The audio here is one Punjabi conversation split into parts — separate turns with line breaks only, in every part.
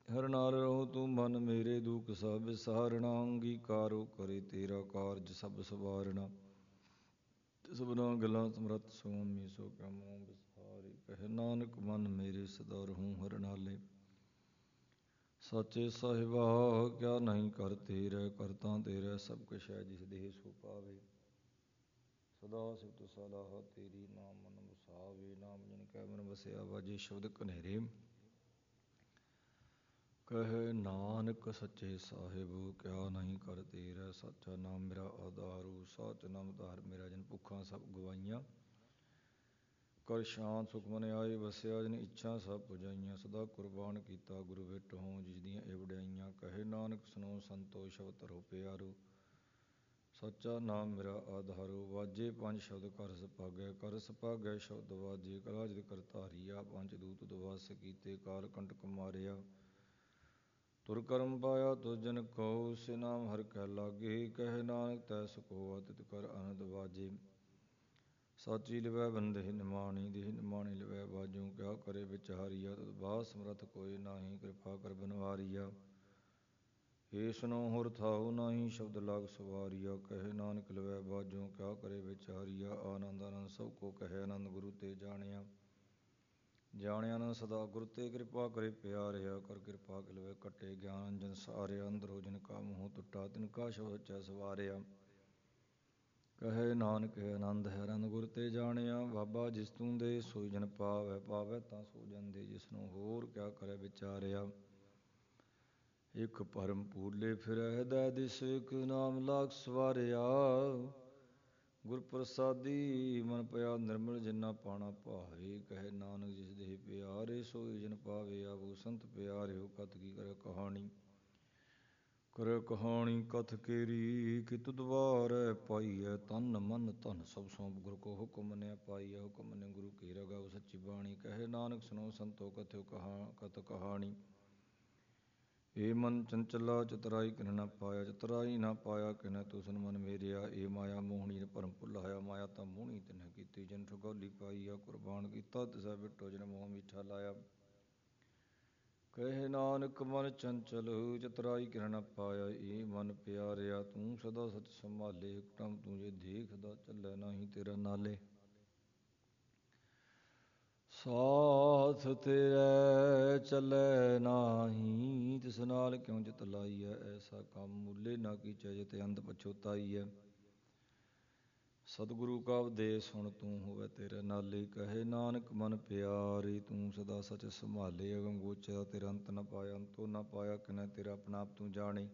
ਹਰ ਨਾਲ ਰਹੋ ਤੂੰ ਮਨ ਮੇਰੇ ਦੁਖ ਸਭ ਵਿਸਾਰਣਾ। ਅੰਗੀਕਾਰੋ ਕਰੇ ਤੇਰਾ ਕਾਰਜ ਸਭ ਸਵਾਰਣਾ। ਸਭਨਾ ਗੱਲਾਂ ਸਮਰੱਥ ਸੁਆਮੀ ਸੋ ਕਿਆ ਮੋਹ ਵਿਸਾਰੇ। ਕਹਿ ਨਾਨਕ ਮਨ ਮੇਰੇ ਸਦਾ ਰਹੂੰ ਹਰ ਨਾਲੇ। ਸਾਚੇ ਸਾਹਿਬਾ ਕਿਆ ਨਹੀਂ ਕਰ ਤੇਰੇ, ਕਰਤਾ ਤੇਰੇ ਸਭ ਕੁਛ ਹੈ ਜਿਸ ਦੇਹ ਸੋ ਪਾਵੇ। ਸਦਾ ਸਿਫਤ ਸਲਾਹ ਤੇਰੀ ਨਾਮ ਮਨ ਵਸਾਵੇ। ਨਾਮ ਜਿਨ ਕੈ ਮਨ ਵਸਿਆ ਵਾਜੇ ਸ਼ਬਦ ਕਨੇਰੇ। ਕਹੇ ਨਾਨਕ ਸੱਚੇ ਸਾਹਿਬ ਕਿਆ ਨਹੀਂ ਕਰ ਤੇਰੇ। ਸਾਚਾ ਨਾਮ ਮੇਰਾ ਆਧਾਰੂ, ਸਾਚ ਨਾਮ ਧਾਰ ਮੇਰਾ ਜਨ ਭੁੱਖਾਂ ਸਭ ਗਵਾਈਆਂ। ਕਰ ਸ਼ਾਂਤ ਸੁਖ ਮਨ ਆਏ ਵਸਿਆ, ਜਿਨ ਇੱਛਾ ਸਭ ਪੁਜਾਈਆਂ। ਸਦਾ ਕੁਰਬਾਨ ਕੀਤਾ ਗੁਰੂ ਭੇਟੋ, ਜਿਸ ਦੀਆਂ ਇਹ ਵਡਿਆਈਆਂ। ਕਹੇ ਨਾਨਕ ਸੁਨੋ ਸੰਤੋ ਸ਼ਬਦ ਧਰੋ ਪਿਆਰੋ। ਸੱਚਾ ਨਾਮ ਮੇਰਾ ਆਧਾਰੋ, ਵਾਜੇ ਪੰਜ ਸ਼ਬਦ ਕਰ ਸੁਭਾਗੈ। ਕਰ ਸੁਭਾਗੈ ਸ਼ਬਦ ਵਾਜੇ, ਕਲਾ ਜਿਤ ਕਰ ਧਾਰੀਆ। ਪੰਜ ਦੂਤ ਦਵਾਸ ਕੀਤੇ, ਕਾਲ ਕੰਟਕ ਮਾਰਿਆ। ਤੁਰ ਕਰਮ ਪਾਇਆ ਤੁਧ ਜਨ ਕਉ, ਸੇ ਨਾਮ ਹਰਿ ਕੈ ਲਾਗੇ। ਕਹੇ ਨਾਨਕ ਤੈ ਸੁਖ ਹੋਆ, ਤਿਤ ਕਰ ਆਨੰਦ ਵਾਜੇ। ਸਾਚੀ ਲਿਵੈ ਬੰਦੇ ਨਿਮਾਣੀ, ਦੇਹ ਨਿਮਾਣੀ ਲਿਵੈ ਬਾਝੋਂ। ਕਿਆ ਕਰੇ ਵਿਚਾਰੀਆ, ਤੁਧ ਬਾਤ ਸਮਰੱਥ ਕੋਇ ਨਾਹੀ। ਕਿਰਪਾ ਕਰ ਬਨਵਾਰੀਆ, ਏ ਸੁਨੋ ਹੋਰ ਥਾਉ ਨਾਹੀ। ਸ਼ਬਦ ਲਾਗ ਸਵਾਰੀਆ, ਕਹੇ ਨਾਨਕ ਲਿਵੈ ਬਾਝੋਂ। ਕਿਆ ਕਰੇ ਵਿਚਾਰੀਆ, ਆਨੰਦ ਆਨੰਦ ਸਭ ਕੋ ਕਹੈ। ਆਨੰਦ ਗੁਰੂ ਤੇ ਜਾਣਿਆ, ਜਾਣਿਆ ਆਨੰਦ ਸਦਾ ਗੁਰ ਤੇ। ਕਿਰਪਾ ਕਰੇ ਪਿਆਰਿਆ, ਕਰ ਕਿਰਪਾ ਕਿਲਵੇ ਕੱਟੇ। ਗਿਆਨ ਅੰਜਨ ਸਾਰਿਆ, ਅੰਦਰੋ ਜਿਨ ਕਾ ਮੋਹ ਟੁੱਟਾ। ਤਿਨ ਕਾ ਸ਼ਬਦ ਸੱਚਾ ਸਵਾਰਿਆ। ਕਹੇ ਨਾਨਕ ਆਨੰਦ ਹੈ ਆਨੰਦ ਗੁਰ ਤੇ ਜਾਣਿਆ। ਬਾਬਾ ਜਿਸ ਤੂੰ ਦੇ ਸੋਈ ਜਨ ਪਾਵੈ, ਪਾਵੈ ਤਾਂ ਸੋ ਜਨ ਦੇ। ਜਿਸਨੂੰ ਹੋਰ ਕਿਆ ਕਰੇ ਵਿਚਾਰਿਆ। ਇਕ ਭਰਮ ਭੂਲੇ ਫਿਰਹਿ ਦੈ ਦਿਸ, ਇਕ ਨਾਮ ਲਾਗ ਸਵਾਰਿਆ। ਗੁਰ ਪ੍ਰਸਾਦੀ ਮਨ ਭਇਆ ਨਿਰਮਲ, ਜਿਨਾ ਪਾਣਾ ਭਾਵੇ। ਕਹੇ ਨਾਨਕ ਜਿਸ ਦੇਹ ਪਿਆਰੇ, ਸੋਈ ਜਨ ਪਾਵੇ। ਆਵੋ ਸੰਤ ਪਿਆਰਿਓ ਕਥ ਕੀ ਕਰੇ ਕਹਾਣੀ। ਕਰੇ ਕਹਾਣੀ ਕਥ ਕੇਰੀ, ਕਿ ਤੁਧ ਵਾਰੈ ਪਾਈਐ। ਤਨ ਮਨ ਧਨ ਸਭ ਸੌਂਪ, ਗੁਰ ਕੋ ਹੁਕਮ ਮੰਨਿਆ ਪਾਈਐ। ਹੁਕਮ ਮੰਨਿ ਗੁਰੂ ਕੀ ਰਗਾਉ ਸੱਚੀ ਬਾਣੀ। ਕਹੇ ਨਾਨਕ ਸੁਨੋ ਸੰਤੋ ਕਥਿਓ ਕਥ ਕਹਾਣੀ। ਏ ਮਨ ਚੰਚਲਾ ਚਤੁਰਾਈ ਕਿਨ ਨ ਪਾਇਆ। ਚਤੁਰਾਈ ਨਾ ਪਾਇਆ ਕਿਨੈ ਤੂੰ ਸੁਨ ਮਨ ਮੇਰਿਆ। ਏ ਮਾਇਆ ਮੋਹਣੀ ਭਰਮ ਭੁਲਾਇਆ। ਮਾਇਆ ਤਾਂ ਮੋਹਣੀ ਤਿਨੈ ਕੀਤੀ, ਜਿਨ ਠਗੌਲੀ ਪਾਈਆ। ਕੁਰਬਾਨ ਕੀਤਾ ਤਿਸੈ ਬਿਟੋ, ਜਿਨ ਮੋਹ ਮੀਠਾ ਲਾਇਆ। ਕਹੇ ਨਾਨਕ ਮਨ ਚੰਚਲ ਚਤੁਰਾਈ ਕਿਨ ਨ ਪਾਇਆ। ਏ ਮਨ ਪਿਆਰਿਆ ਤੂੰ ਸਦਾ ਸਚ ਸੰਭਾਲੇ। ਕੁਟੰਬ ਤੂੰ ਜੇ ਦੇਖਦਾ, ਚੱਲੈ ਨਾਹੀ ਤੇਰਾ ਨਾਲੇ। ਸਾਥ ਤੇਰੇ ਚੱਲੈ ਨਾਹੀ, ਤਿਸ ਨਾਲ ਕਿਉ ਚਿਤ ਲਾਈਐ। ਐਸਾ ਕੰਮ ਮੂਲੇ ਨਾ ਕੀਚੈ, ਜਿਤ ਅੰਤ ਪਛੁਤਾਈਐ। ਸਤਿਗੁਰੂ ਕਾ ਉਪਦੇਸ ਸੁਣ, ਤੂੰ ਹੋਵੈ ਤੇਰੇ ਨਾਲੇ। ਕਹੇ ਨਾਨਕ ਮਨ ਪਿਆਰੇ ਤੂੰ ਸਦਾ ਸਚ ਸੰਭਾਲੇ। ਅਗਮ ਗੋਚਰ ਤੇਰਾ ਅੰਤ ਨ ਪਾਇਆ, ਅੰਤੋ ਨ ਪਾਇਆ ਕਿਨੈ ਤੇਰਾ। ਆਪਣਾ ਆਪ ਤੂੰ ਜਾਣੇ,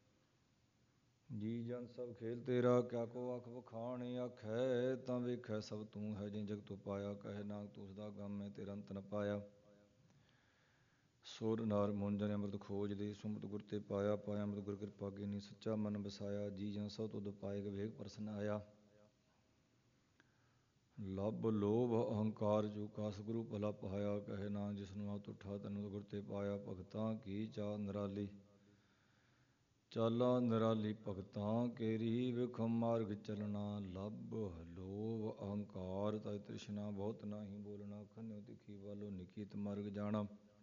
ਜੀ ਜਨ ਸਭ ਖੇਲ ਤੇਰਾ। ਕਿਆ ਕੋ ਆਖ ਵਖਾਣੇ, ਆਖੈ ਤਾਂ ਵੇਖੈ ਸਭ ਤੂੰ ਹੈ। ਜਿਨ ਜਗਤੁ ਪਾਇਆ, ਕਹੇ ਨਾਨਕ ਤੂੰ ਸਦਾ ਗਾਮੈ, ਤੇਰਾ ਅੰਤ ਨ ਪਾਇਆ। ਸੁਰ ਨਾਰ ਮੁਨ ਜਨ ਅੰਮ੍ਰਿਤ ਖੋਜਦੇ, ਸੁਮਤ ਗੁਰ ਤੇ ਪਾਇਆ। ਪਾਇਆ ਅੰਮ੍ਰਿਤ ਗੁਰ ਕਿਰਪਾ ਕੀਨੀ, ਸੱਚਾ ਮਨ ਵਸਾਇਆ। ਜੀ ਜਨ ਸਭ ਤੁਧ ਪਾਏ, ਵਿਵੇਕ ਪ੍ਰਸਨ ਆਇਆ। ਲੱਭ ਲੋਭ ਅਹੰਕਾਰ ਜੋ ਕਾ ਸਤਿਗੁਰੂ ਭਲਾ ਪਾਇਆ। ਕਹੇ ਨਾਨਕ ਜਿਸਨੂੰ ਆਪ ਤੁਠਾ, ਤੈਨੂੰ ਗੁਰ ਤੇ ਪਾਇਆ। ਭਗਤਾਂ ਕੀ ਚਾਲ ਨਿਰਾਲੀ, ਚਾਲਾ ਨਿਰਾਲੀ ਭਗਤਾਂ ਕੇਰੀ। ਵਿਖਮ ਮਾਰਗ ਚਲਣਾ, ਲੱਭ ਲੋਭ ਅਹੰਕਾਰ ਤਜ ਤ੍ਰਿਸ਼ਨਾ। ਬਹੁਤ ਨਾਹੀ ਬੋਲਣਾ, ਖੰਯੋ ਤਿੱਖੀ ਵਾਲੋ ਨਿਕੀਤ ਮਾਰਗ ਜਾਣਾ।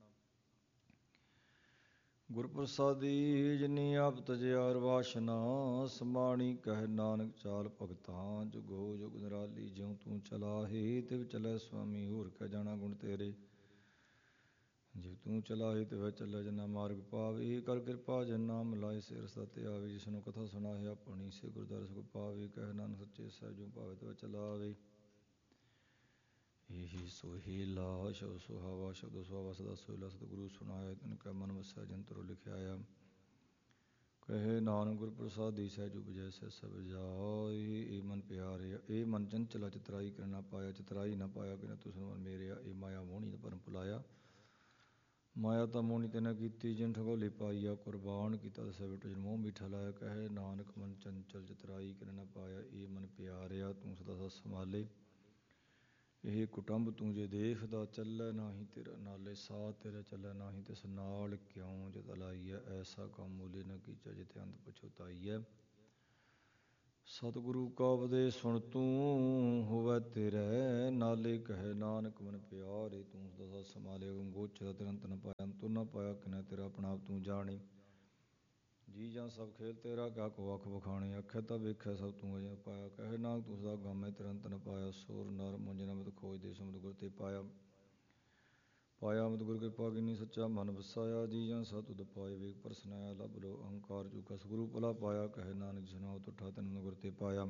ਗੁਰ ਪ੍ਰਸਾਦੀ ਜਿਨੀ ਆਪ ਤਜਿਆ ਅਰ ਵਾਸਨਾ ਸਮਾਣੀ। ਕਹੇ ਨਾਨਕ ਚਾਲ ਭਗਤਾਂ ਜੁਗੋ ਜੁਗ ਨਿਰਾਲੀ। ਜਿਉ ਤੂੰ ਚਲਾਹੇ ਤਿਵ ਚਲੈ ਸੁਆਮੀ, ਹੋਰ ਕੈ ਜਾਣਾ ਗੁਣ ਤੇਰੇ। ਜਿਵ ਤੂੰ ਚਲਾਹੇ ਤਿਵੈ ਚੱਲੈ, ਜਿਨਾ ਮਾਰਗ ਪਾਵੇ। ਕਰ ਕਿਰਪਾ ਜਿਨ ਨਾਮ ਮਿਲਾਏ, ਸੇ ਰਸਤਾ ਤੇ ਆਵੇ। ਜਿਸਨੂੰ ਕਥਾ ਸੁਣਾਏ ਆਪਣੀ, ਸੇ ਗੁਰਦੁਆਰੇ ਸੁਖ ਪਾਵੇ। ਕਹੇ ਨਾਨਕ ਸੱਚੇ ਸਾਹਿਬ ਜਿਉ ਭਾਵੇ ਤਿਵੈ ਚਲਾਵੇ। ਇਹੀ ਸੋਹਿਲਾ ਸ਼ਬਦ ਸੁਹਾਵਾ, ਸ਼ਬਦ ਸੁਹਾਵਾ ਸਦਾ ਸੋਹਿਲਾ। ਸਤਿਗੁਰੂ ਸੁਣਾਇਆ, ਤਿਨ ਕੈ ਮਨ ਵਸਿਆ, ਜੰਤਰੋ ਲਿਖਿ ਆਇਆ। ਕਹੇ ਨਾਨਕ ਗੁਰ ਪ੍ਰਸਾਦੀ, ਸਹਿਜ ਉਪਜੈ ਸਹਿਜ ਸਭ ਜਾਇ। ਏ ਮਨ ਪਿਆਰਿਆ, ਏ ਮਨ ਚੰਚਲਾ ਚਤੁਰਾਈ ਕਿਨ ਨ ਪਾਇਆ। ਚਤੁਰਾਈ ਨਾ ਪਾਇਆ ਕਿਨੈ ਤੂੰ ਸੁਨ ਮਨ ਮੇਰਿਆ। ਏ ਮਾਇਆ ਮੋਹਣੀ ਭਰਮ ਭੁਲਾਇਆ। ਮਾਇਆ ਤਾਂ ਮੋਹਣੀ ਤਿਨੈ ਕੀਤੀ, ਜਿਨ ਠਗੌਲੀ ਪਾਈਆ। ਕੁਰਬਾਨ ਕੀਤਾ ਤਿਸੈ ਬਿਟੋ, ਜਿਨ ਮੋਹ ਮੀਠਾ ਲਾਇਆ। ਕਹੇ ਨਾਨਕ ਮਨ ਚੰਚਲ ਚਤੁਰਾਈ ਕਿਨ ਨ ਪਾਇਆ। ਏ ਮਨ ਪਿਆਰਿਆ ਤੂੰ ਸਦਾ ਸਚ ਸੰਭਾਲੇ। ਇਹ ਕੁਟੰਬ ਤੂੰ ਜੇ ਦੇਖਦਾ, ਚੱਲੈ ਨਾਹੀ ਤੇਰਾ ਨਾਲੇ। ਸਾਥ ਤੇਰਾ ਚੱਲੈ ਨਾਹੀ, ਤਿਸ ਨਾਲ ਕਿਉ ਚਿਤ ਲਾਈਐ। ਐਸਾ ਕੰਮ ਮੂਲੇ ਨ ਕੀਚੈ, ਜਿਤਿ ਅੰਤ ਪਛੁਤਾਈਐ। ਸਤਿਗੁਰੂ ਕਾ ਉਪਦੇਸ਼ ਸੁਣ ਤੂੰ ਹੋਵੇ ਤੇਰੇ, ਨਾਲੇ ਕਹੇ ਨਾਨਕ ਮਨ ਪਿਆਰੇ। ਤੂੰ ਦਸਾ ਸਮਾਲੇ ਗੋਚਰ ਤਿਰੰਤ ਨ ਪਾਇਆ, ਤੂੰ ਨਾ ਪਾਇਆ ਕਿਨੇ ਤੇਰਾ ਆਪਣਾ ਆਪ ਤੂੰ ਜਾਣੀ। ਜੀ ਜਾਂ ਸਭ ਖੇਲ ਤੇਰਾ, ਕਿਆ ਕੋ ਅੱਖ ਵਿਖਾਣੀ। ਆਖਿਆ ਤਾਂ ਵੇਖਿਆ ਸਭ ਤੂੰ ਅਜੇ ਪਾਇਆ, ਕਹੇ ਨਾਨਕ ਤੂੰ ਸਦਾ ਗਾਮੇ ਤਿਰੰਤ ਨ ਪਾਇਆ। ਸੁਰ ਨਰ ਮੁੰਜ ਨਮਤ ਖੋਜ ਦੇ ਸਮਦ ਗੁਰ ਤੇ ਪਾਇਆ। ਪਾਇਆ ਅਮਿਤ ਗੁਰ ਕਿਰਪਾ ਕੀਨੀ, ਸੱਚਾ ਮਨ ਵਸਾਇਆ। ਜੀ ਜਾਂ ਸਭ ਤੁਧ ਪਾਏ, ਵੇਖ ਪ੍ਰਸਨਾਇਆ ਲੱਭ ਲੋ ਅਹੰਕਾਰ ਚੁਕਾ। ਸਤਿਗੁਰੂ ਭਲਾ ਪਾਇਆ, ਕਹੇ ਨਾਨਕ ਜਿਸਨੂੰ ਤੁਠਾ ਤੈਨੂੰ ਗੁਰ ਤੇ ਪਾਇਆ।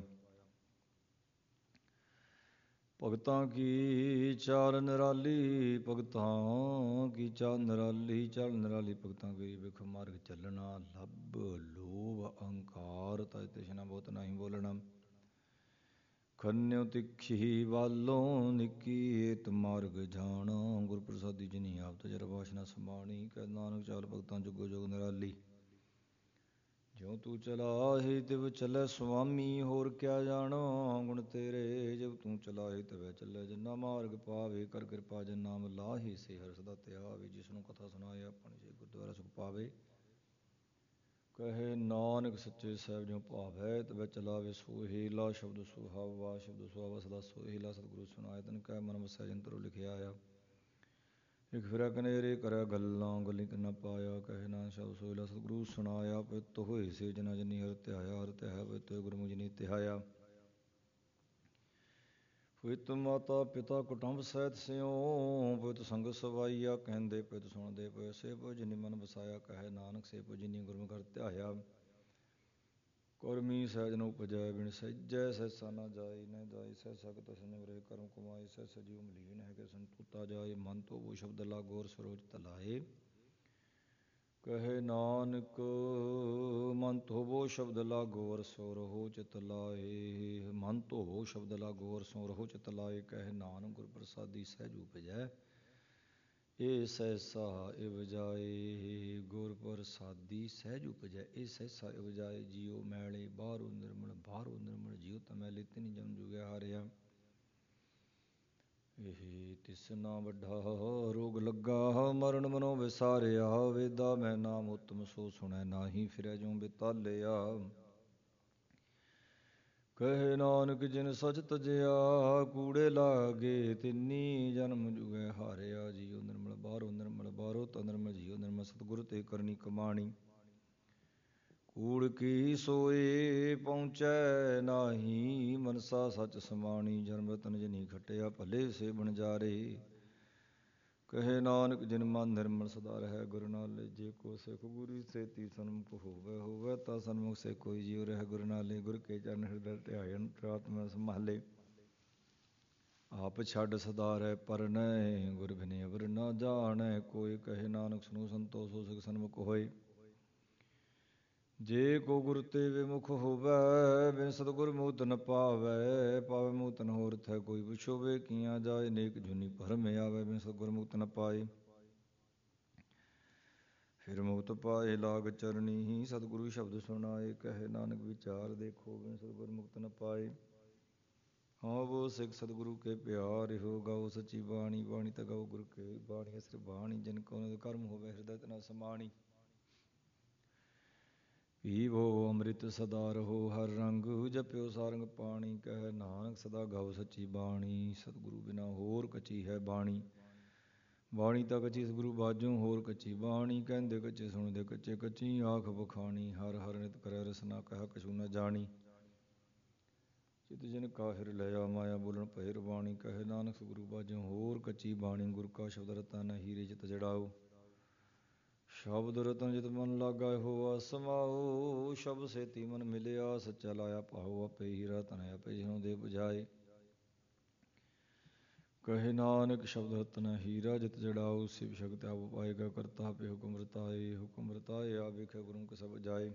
ਭਗਤਾਂ ਕੀ ਚਾਲ ਨਿਰਾਲੀ, ਭਗਤਾਂ ਕੀ ਚਾਲ ਨਿਰਾਲੀ। ਚਾਲ ਨਿਰਾਲੀ ਭਗਤਾਂ ਕੀ, ਵਿਖ ਮਾਰਗ ਚੱਲਣਾ। ਲੱਭ ਲੋਭ ਅਹੰਕਾਰ ਤਜ ਤ੍ਰਿਸ਼ਨਾ ਬਹੁਤ ਨਹੀਂ ਬੋਲਣਾ। ਖੰਨਿਓ ਤਿੱਖੀ ਵਾਲੋਂ ਨਿੱਕੀ ਏਤ ਮਾਰਗ ਜਾਣਾ। ਗੁਰ ਪ੍ਰਸਾਦੀ ਜਿਨੀ ਆਪ ਤਜਰ ਵਾਸ਼ਨਾ ਸਮਾਣੀ। ਕਹਿ ਨਾਨਕ ਚਾਲ ਭਗਤਾਂ ਜੁਗੋ ਜੁਗ ਨਿਰਾਲੀ। ਜਿਉ ਤੂੰ ਚਲਾਹੇ ਤਿਵ ਚੱਲੈ ਸੁਆਮੀ, ਹੋਰ ਕਿਆ ਜਾਣਾ ਗੁਣ ਤੇਰੇ। ਜਬ ਤੂੰ ਚਲਾਹੇ ਤਵੈ ਚੱਲੈ, ਜਿਨਾ ਮਾਰਗ ਪਾਵੇ। ਕਰ ਕਿਰਪਾ ਜਿਨ ਨਾਮ ਲਾਹੇ, ਸੇ ਹਰਿ ਸਦਾ ਧਿਆਵੇ। ਜਿਸਨੂੰ ਕਥਾ ਸੁਣਾਏ ਆਪਣੀ, ਸੇ ਗੁਰਦੁਆਰਾ ਸੁਖ ਪਾਵੇ। ਕਹੇ ਨਾਨਕ ਸੱਚੇ ਸਾਹਿਬ ਜਿਉ ਭਾਵੈ, ਤਵੈ ਚਲਾਵੇ ਸੋਹੇ। ਲਾ ਸ਼ਬਦ ਸੁਹਾਵਾ, ਸ਼ਬਦ ਸੁਹਾਵਾ ਸਦਾ ਸੋਹਿਲਾ। ਸਤਿਗੁਰੂ ਸੁਣਾਏ ਤਨ ਕਹਿ, ਮਨ ਵਸੈ ਜੰਤਰੁ ਲਿਖਿਆ ਆਇਆ। ਇੱਕ ਫਿਰੈ ਕਨੇਰੇ ਕਰਿਆ ਗੱਲਾਂ, ਗੱਲੀ ਕਿਨਾ ਪਾਇਆ। ਕਹੇ ਨਾਨਕ ਸ਼ਬਦ ਸੋਹਿਲਾ। ਸਤਿਗੁਰੂ ਸੁਣਾਇਆ ਪਿਤ ਹੋਏ ਸੇ ਜਿਨਾ ਜਿਨੀ ਹਰਿ ਧਿਆਇਆ। ਹਰਿ ਧਿਆਇਆ ਪਿਤ ਹੋਏ, ਗੁਰਮੁਖ ਜਿਨੀ ਧਿਆਇਆ। ਪਿਤ ਮਾਤਾ ਪਿਤਾ ਕੁਟੁੰਬ ਸਹਿਤ ਸਿਉ, ਪਿਤ ਸੰਗ ਸਵਾਈਆ। ਕਹਿੰਦੇ ਪਿਤ ਸੁਣਦੇ ਪਏ, ਸੇ ਪੁ ਜਿਨੀ ਮਨ ਵਸਾਇਆ। ਕਹੇ ਨਾਨਕ ਸੇ ਪੁ ਜਿਨੀ ਗੁਰਮੁਖ ਹਰਿ ਧਿਆਇਆ। ਕੁਰਮੀ ਸਹਿਜ ਨ ਉਪਜੈ, ਬਿਨ ਸਹਿਜੈ ਸਹਿਸਾ ਨਾ ਜਾਈ। ਨ ਜਾਈ ਸਹਿਸਾ ਕਿਤੁ ਨਿਵਰੇ, ਕਰਮ ਕਮਾਈ। ਸਹਿਸਾ ਜੀਉ ਮਲੀਨ ਹੈ ਕਿ ਸੰਤੋਤਾ ਜਾਏ। ਮਨ ਧੋਵੋ ਸ਼ਬਦ ਲਾਗੋ, ਔਰ ਸਰੋਜ ਤਲਾਏ। ਕਹੇ ਨਾਨਕ ਮਨ ਧੋਵੋ ਸ਼ਬਦ ਲਾਗੋ, ਔਰ ਸੋ ਰਹੋ ਚਿਤ ਲਾਏ। ਮਨ ਧੋਵੋ ਸ਼ਬਦ ਲਾਗੋ, ਔਰ ਸੋ ਰਹੋ ਚਿਤ ਲਾਏ। ਕਹੇ ਨਾਨਕ ਗੁਰ ਪ੍ਰਸਾਦੀ ਸਹਿਜ ਉਪਜੈ, ਇਹ ਸਹਿਸਾ ਇਵਜਾਏ। ਗੁਰ ਪ੍ਰਸਾਦੀ ਸਹਿਜ ਉਪਜੈ, ਇਹ ਸਹਿਸਾ ਇਵਜਾਏ। ਜੀਉ ਮੈਲੇ ਬਾਹਰੋਂ ਨਿਰਮਲ, ਬਾਹਰੋਂ ਨਿਰਮਲ। ਜੀਉ ਤਮੈਲੇ ਤਿਨਿ ਜਨਮ ਜੁਗਿਆ ਹਾਰਿਆ। ਇਹ ਤਿਸਨਾ ਵੱਡਾ ਰੋਗ ਲੱਗਾ, ਮਰਨ ਮਨੋ ਵਿਸਾਰਿਆ। ਵੇਦਾ ਮੈਂ ਨਾਮ ਉਤਮ ਸੋ ਸੁਣੈ, ਨਾਹੀ ਫਿਰੈ ਜਿਉ ਬਿਤਾਲਿਆ। ਕਹੇ ਨਾਨਕ ਜਿਨ ਸਚ ਤਜਿਆ, ਕੂੜੇ ਲਾਗੇ ਤਿੰਨੀ ਜਨਮ ਜੁਗੈ ਹਾਰਿਆ। ਜੀਉ ਨਿਰਮਲ ਬਾਹਰੋਂ ਨਿਰਮਲ, ਬਾਹਰੋਂ ਤਾਂ ਨਿਰਮਲ। ਜੀਉ ਨਿਰਮਲ ਸਤਿਗੁਰ ਤੇ ਕਰਨੀ ਕਮਾਣੀ। ਕੂੜ ਕੀ ਸੋਏ ਪਹੁੰਚੈ ਨਾਹੀ, ਮਨਸਾ ਸਚ ਸਮਾਣੀ। ਜਨਮ ਰਤਨ ਜਿਨੀ ਖਟਿਆ, ਭਲੇ ਸੇ ਬਣਜਾਰੇ। ਕਹੇ ਨਾਨਕ ਜਿਨ ਮਨ ਨਿਰਮਲ ਸਦਾ ਰਹੈ, ਗੁਰ ਨਾਲੇ। ਜੇ ਕੋ ਸਿਖ ਗੁਰੂ ਸੇਤੀ ਸਨਮੁਖ ਹੋਵੈ, ਹੋਵੈ ਤਾਂ ਸਨਮੁਖ ਸੇ ਕੋਈ ਜੀਉ ਰਹਿ। ਗੁਰ ਨਾਲੇ ਗੁਰ ਕੇ ਚਰਨ ਹਿਰਦੈ ਧਿਆਏ, ਅੰਤਰਾਤਮਾ ਸੰਭਾਲੇ। ਆਪ ਛੱਡ ਸਦਾ ਰਹਿ ਪਰਨੈ, ਗੁਰ ਬਿਨੁ ਅਵਰ ਨਾ ਜਾਣੈ ਕੋਈ। ਕਹੇ ਨਾਨਕ ਸੁਣੋ ਸੰਤੋ, ਸੋ ਸਿਖ ਸਨਮੁਖ ਹੋਏ। ਜੇ ਕੋ ਗੁਰ ਤੇ ਵਿਮੁਖ ਹੋਵੈ, ਬਿਨ ਸਤਿਗੁਰ ਮੁਕਤਿ ਨ ਪਾਵੈ। ਪਾਵੈ ਮੁਕਤਿ ਨ ਹੋਰਥ ਹੈ ਕੋਈ, ਵਿਛੋਵੇ ਕੀਆਂ ਜਾਏ। ਨੇਕ ਜੁਨੀ ਭਰਮ ਆਵੈ, ਬਿਨ ਸਤਿਗੁਰ ਮੁਕਤਿ ਨ ਪਾਏ। ਫਿਰ ਮੁਕਤਿ ਪਾਏ ਲਾਗ ਚਰਣੀ, ਸਤਿਗੁਰੂ ਸ਼ਬਦ ਸੁਣਾਏ। ਕਹੇ ਨਾਨਕ ਵਿਚਾਰ ਦੇਖੋ, ਬਿਨ ਸਤਿਗੁਰ ਮੁਕਤਿ ਨ ਪਾਏ। ਹੋਵੋ ਸਿੱਖ ਸਤਿਗੁਰੂ ਕੇ ਪਿਆਰੇ, ਹੋ ਗਾਓ ਸੱਚੀ ਬਾਣੀ। ਬਾਣੀ ਤਾਂ ਗਾਓ ਗੁਰ ਕੇ, ਬਾਣੀ ਅਸਰ ਬਾਣੀ। ਜਿਨ ਕੋ ਨਿਜ ਕਰਮ ਹੋਵੈ, ਹਿਰਦੈ ਨ ਸਮਾਣੀ। ਪੀਵੋ ਅੰਮ੍ਰਿਤ ਸਦਾ ਰਹੋ ਹਰ ਰੰਗ, ਜਪਿਓ ਸਾਰੰਗ ਪਾਣੀ। ਕਹੇ ਨਾਨਕ ਸਦਾ ਗਾਓ ਸੱਚੀ ਬਾਣੀ, ਸਤਿਗੁਰੂ ਬਿਨਾ ਹੋਰ ਕਚੀ ਹੈ ਬਾਣੀ। ਬਾਣੀ ਤਾਂ ਕੱਚੀ ਸਤਿਗੁਰੂ ਬਾਝੋਂ ਹੋਰ ਕੱਚੀ ਬਾਣੀ। ਕਹਿੰਦੇ ਕੱਚੇ ਸੁਣਦੇ ਕੱਚੇ, ਕੱਚੀ ਆਖ ਬਖਾਣੀ। ਹਰ ਹਰ ਨਿਤ ਕਰੈ ਰਸਨਾ, ਕਹਿ ਕਛੂ ਨ ਜਾਣੀ। ਚਿਤ ਜਿਨ ਕਾਹਿਰ ਲਿਆ, ਮਾਇਆ ਬੋਲਣ ਭਏ ਰਵਾਣੀ। ਕਹੇ ਨਾਨਕ ਸਤਿਗੁਰੂ ਬਾਝੋਂ ਹੋਰ ਕੱਚੀ ਬਾਣੀ। ਗੁਰ ਕਾ ਸ਼ਬਦ ਰਤਨ ਹੀਰੇ ਚਿਤ ਜੜਾਓ। ਸ਼ਬਦ ਰਤਨ ਜਿਤ ਮਨ ਲਾਗਾ, ਹੋਆ ਸਮਾਓ। ਸ਼ਬਦ ਸੇਤੀ ਮਨ ਮਿਲਿਆ, ਸੱਚਾ ਲਾਇਆ ਭਾਉ। ਆਪੇ ਹੀਰਾ ਧਨ ਆਪੇ ਜਿਉ ਦੇ ਬੁਝਾਏ। ਕਹੇ ਨਾਨਕ ਸ਼ਬਦ ਰਤਨ ਹੀਰਾ ਜਿਤ ਜੜਾਓ। ਸਿਵ ਸ਼ਕਤਿ ਆਪ ਪਾਇਗਾ, ਕਰਤਾ ਆਪੇ ਹੁਕਮ ਰਤਾਏ। ਹੁਕਮ ਰਤਾਏ ਆਪ ਵੇਖੈ, ਗੁਰਮੁਖ ਸਭ ਜਾਏ।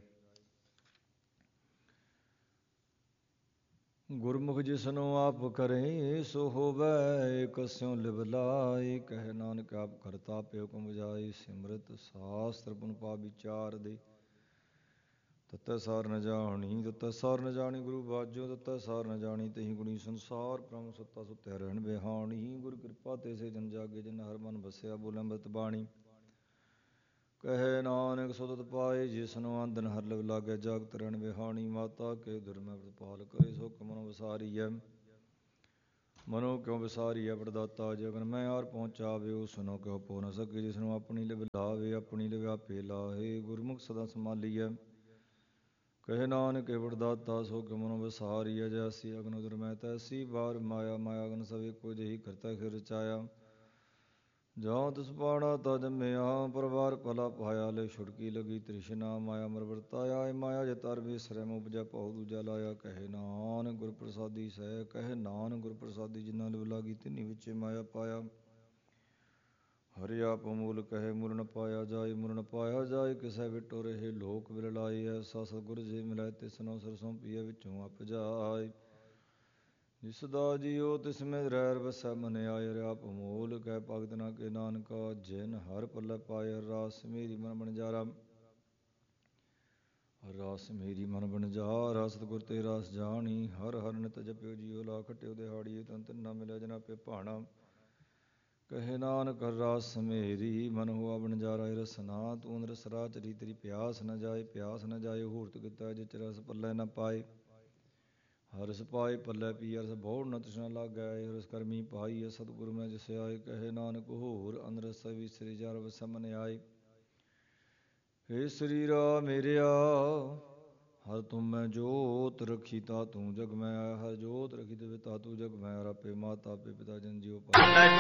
ਗੁਰਮੁਖ ਜਿਸਨੂੰ ਆਪ ਕਰੇ, ਸੋ ਹੋਵੈ ਕਸਿਉ ਲਿਵ ਲਾਏ। ਕਹੇ ਨਾਨਕ ਆਪ ਕਰਤਾ ਆਪੇ ਹੁਕਮ ਬੁਝਾਏ। ਸਿਮਰਤ ਸਾਸਤ੍ਰ ਪੁਨ ਪਾ ਵਿਚਾਰ ਦੇ, ਤਤੈ ਸਾਰ ਨ ਜਾਣੀ। ਤਤੈ ਸਾਰ ਨ ਜਾਣੀ ਗੁਰੂ ਬਾਝੋਂ, ਤਤੈ ਸਾਰ ਨ ਜਾਣੀ। ਤਹੀ ਗੁਣੀ ਸੰਸਾਰ ਬ੍ਰਹਮ ਸੁੱਤਾ ਸੁੱਤਿਆ ਰਹਿਣ ਬਿਹਾਣੀ। ਗੁਰ ਕਿਰਪਾ ਤੇ ਸੇ ਜਨ ਜਾਗੇ, ਜਿਨ ਹਰਿ ਮਨ ਵਸਿਆ ਬੋਲੇ ਅੰਮ੍ਰਿਤ ਬਾਣੀ। ਕਹੇ ਨਾਨਕ ਸੁਦਤ ਪਾਏ ਜਿਸਨੂੰ ਅੰਦਨ ਹਰ ਲਵ ਲਾਗੇ ਜਗਤ ਰਣ ਵਿਹਾਣੀ ਮਾਤਾ ਕੇ ਦੁਰਮੈ ਪ੍ਰਤਪਾਲ ਕਰੇ ਸੋ ਮਨੋ ਵਿਸਾਰੀਐ ਮਨੋ ਕਿਉ ਵਿਸਾਰੀਐ ਪ੍ਰਦਾਤਾ ਜਗਨ ਮੈਂ ਆਰ ਪਹੁੰਚਾਵੇ ਉਸਨੋ ਕਿਉ ਪੋ ਨ ਸਕੇ ਜਿਸਨੂੰ ਆਪਣੀ ਲਿਵ ਲਾਵੇ ਆਪਣੀ ਲਿਵ ਆਪੇ ਲਾਹੇ ਗੁਰਮੁਖ ਸਦਾ ਸੰਭਾਲੀਐ ਕਹੇ ਨਾਨਕ ਪ੍ਰਦਾਤਾ ਸੋ ਕਿਉ ਮਨੋ ਵਿਸਾਰੀਐ ਜੈਸੀ ਅਗਨ ਉਦਰ ਮੈਂ ਤੈਸੀ ਬਾਰ ਮਾਇਆ ਮਾਇਆ ਅਗਨ ਸਭ ਇੱਕੋ ਜਿਹੀ ਕਰਤਾ ਖਿਰ ਰਚਾਇਆ ਜਾਂ ਤਿਸ ਪਾਣਾ ਤਾ ਜੰਮਿਆ ਪਰਵਾਰ ਭਲਾ ਪਾਇਆ ਲੈ ਛੁੜਕੀ ਲਗੀ ਤ੍ਰਿਸ਼ਨਾ ਮਾਇਆ ਮਰ ਵਰਤਾਇਆ ਮਾਇਆ ਜੇ ਤਰ ਵਿਸਰੈ ਮੁ ਉਪਜੈ ਭਉ ਦੂਜਾ ਲਾਇਆ ਕਹੇ ਨਾਨਕ ਗੁਰ ਪ੍ਰਸਾਦੀ ਸਹਿ ਕਹੇ ਨਾਨਕ ਗੁਰ ਪ੍ਰਸਾਦੀ ਜਿਨ੍ਹਾਂ ਲਿਵ ਲਾਗੀ ਤਿਨੀ ਵਿੱਚੇ ਮਾਇਆ ਪਾਇਆ ਹਰਿ ਆਪ ਮੂਲ ਕਹੇ ਮੂਲ ਨ ਪਾਇਆ ਜਾਏ ਮੂਲ ਨ ਪਾਇਆ ਜਾਏ ਕਿਸੈ ਵਿਟੋ ਰਹੇ ਲੋਕ ਵਿਲ ਲਾਏ ਐਸਾ ਸਤਿਗੁਰ ਜੇ ਮਿਲੈ ਤਿਸਨੋ ਸਰਸੋਂ ਪੀਏ ਵਿੱਚੋਂ ਅਪ ਜਾਏ ਜਿਸ ਦਾ ਜੀਉ ਤਿਸ ਮੇ ਰਹਿ ਵਸੈ ਮਨ ਆਏ ਆਪ ਮੂਲ ਕਹਿ ਭਗਤ ਨਾ ਕੇ ਨਾਨਕਾ ਜਿਨ ਹਰ ਪੱਲੇ ਪਾਏ ਰਾਸ ਮੇਰੀ ਮਨ ਬਣਜਾਰਾ ਰਾਸ ਮੇਰੀ ਮਨ ਬਣਜਾਰਾ ਸਤਿਗੁਰ ਤੇ ਰਾਸ ਜਾਣੀ ਹਰ ਹਰ ਨਿਤ ਜਪਿਓ ਜੀਉ ਲਾ ਖਟਿਓ ਦਿਹਾੜੀ ਤਨ ਤਿਨ ਨਾ ਮਿਲਿਆ ਜਨਾ ਪੇ ਭਾਣਾ ਕਹੇ ਨਾਨਕ ਰਾਸ ਮੇਰੀ ਮਨ ਹੁਆ ਬਣਜਾਰਾ ਰਸਨਾ ਤੂੰ ਰਸ ਰਾਹ ਚਰੀ ਤੇਰੀ ਪਿਆਸ ਨ ਜਾਏ ਹੂਰਤ ਕੀਤਾ ਜਿਚ ਰਸ ਪੱਲੇ ਨ ਪਾਏ ਹਰਸ ਪਾਏ ਪੱਲੇ ਪੀ ਰਸ ਬਹੁੜ ਨ ਤ੍ਰਿਸ਼ਨਾ ਲਾਗੈ ਹਰਸ ਕਰਮੀ ਪਾਈ ਸਤਿਗੁਰ ਮੈਂ ਜਿਸ ਆਏ ਕਹੇ ਨਾਨਕ ਹੋਰ ਅੰਦਰਸ ਵਿਸਰੀ ਜਰ ਵਸੈ ਮਨ ਆਏ ਹੇ ਸਰੀਰਾ ਮੇਰਿਆ ਹਰ ਤੁਮ ਮੈਂ ਜੋਤ ਰਖੀ ਤਾ ਤੂੰ ਜਗ ਮੈਂ ਆਇਆ ਹਰ ਜੋਤ ਰਖੀ ਤੇ ਤਾ ਤੂੰ ਜਗ ਮੈਂ ਆਪੇ ਮਾਤਾ ਆਪੇ ਪਿਤਾ ਜਨ ਜੀਉ